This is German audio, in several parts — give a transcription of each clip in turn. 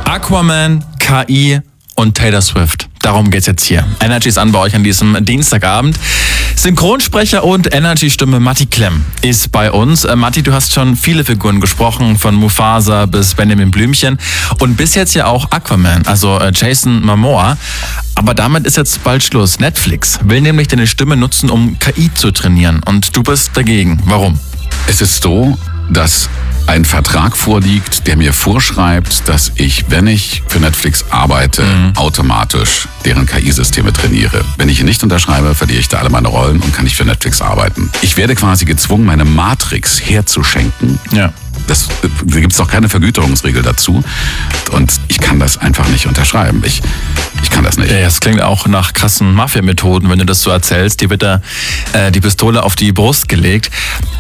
Aquaman, KI und Taylor Swift. Darum geht's jetzt hier. Energy ist an bei euch an diesem Dienstagabend. Synchronsprecher und Energy-Stimme Matti Klemm ist bei uns. Matti, du hast schon viele Figuren gesprochen, von Mufasa bis Benjamin Blümchen und bis jetzt ja auch Aquaman, also Jason Momoa. Aber damit ist jetzt bald Schluss. Netflix will nämlich deine Stimme nutzen, um KI zu trainieren. Und du bist dagegen. Warum? Es ist so, dass ein Vertrag vorliegt, der mir vorschreibt, dass ich, wenn ich für Netflix arbeite, automatisch deren KI-Systeme trainiere. Wenn ich ihn nicht unterschreibe, verliere ich da alle meine Rollen und kann nicht für Netflix arbeiten. Ich werde quasi gezwungen, meine Matrix herzuschenken. Ja. Da gibt es doch keine Vergüterungsregel dazu. Und ich kann das einfach nicht unterschreiben. Ich kann das nicht. Ja, es klingt auch nach krassen Mafia-Methoden, wenn du das so erzählst. Dir wird da die Pistole auf die Brust gelegt.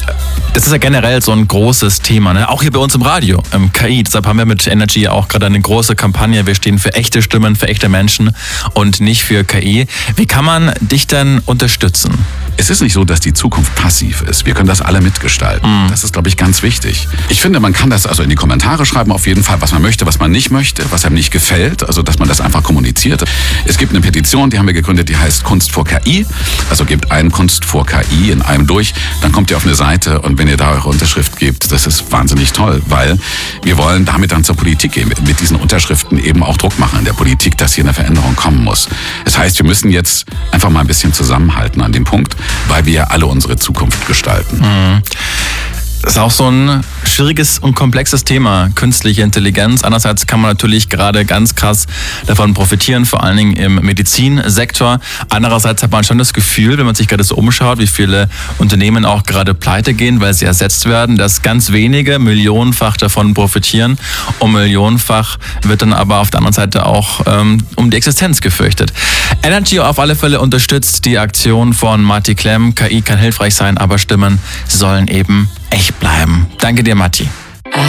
Das ist ja generell so ein großes Thema, ne? Auch hier bei uns im Radio, KI. Deshalb haben wir mit Energy auch gerade eine große Kampagne. Wir stehen für echte Stimmen, für echte Menschen und nicht für KI. Wie kann man dich denn unterstützen? Es ist nicht so, dass die Zukunft passiv ist. Wir können das alle mitgestalten. Das ist, glaube ich, ganz wichtig. Ich finde, man kann das also in die Kommentare schreiben, auf jeden Fall, was man möchte, was man nicht möchte, was einem nicht gefällt. Also, dass man das einfach kommuniziert. Es gibt eine Petition, die haben wir gegründet, die heißt Kunst vor KI. Also gebt ein Kunst vor KI in einem durch, dann kommt ihr auf eine Seite und wenn ihr da eure Unterschrift gebt, das ist wahnsinnig toll, weil wir wollen damit dann zur Politik gehen, mit diesen Unterschriften eben auch Druck machen in der Politik, dass hier eine Veränderung kommen muss. Das heißt, wir müssen jetzt einfach mal ein bisschen zusammenhalten an dem Punkt, weil wir alle unsere Zukunft gestalten. Das ist auch so ein schwieriges und komplexes Thema, künstliche Intelligenz. Andererseits kann man natürlich gerade ganz krass davon profitieren, vor allen Dingen im Medizinsektor. Andererseits hat man schon das Gefühl, wenn man sich gerade so umschaut, wie viele Unternehmen auch gerade pleite gehen, weil sie ersetzt werden, dass ganz wenige millionenfach davon profitieren und millionenfach wird dann aber auf der anderen Seite auch um die Existenz gefürchtet. Energy auf alle Fälle unterstützt die Aktion von Matti Klemm. KI kann hilfreich sein, aber Stimmen sollen eben echt bleiben. Danke dir, Matti.